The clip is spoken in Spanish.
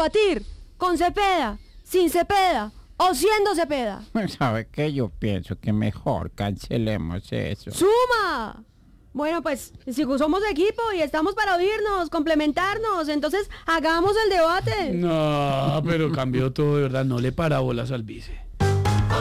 debatir con Cepeda, sin Cepeda o siendo Cepeda. ¿Sabe qué? Yo pienso que mejor cancelemos eso. ¡Suma! Bueno, pues, si somos equipo y estamos para oírnos, complementarnos, entonces hagamos el debate. No, pero cambió todo, de verdad. No le para bolas al vice.